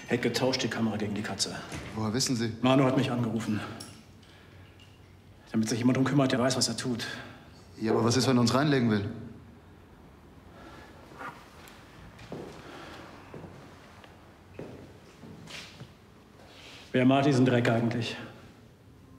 Hätte getauscht die Kamera gegen die Katze. Woher wissen Sie? Manu hat mich angerufen. Damit sich jemand darum kümmert, der weiß, was er tut. Ja, aber was ist, wenn er uns reinlegen will? Wer macht diesen Dreck eigentlich?